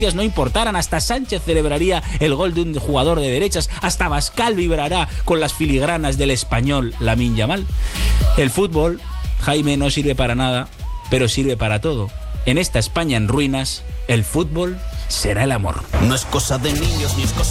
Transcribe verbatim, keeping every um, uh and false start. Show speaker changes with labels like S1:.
S1: no importaran, hasta Sánchez celebraría el gol de un jugador de derechas, hasta Bascal vibrará con las filigranas del español Lamine Yamal. El fútbol, Jaime, no sirve para nada, pero sirve para todo. En esta España en ruinas, el fútbol será el amor.
S2: No es cosa de niños ni es cosa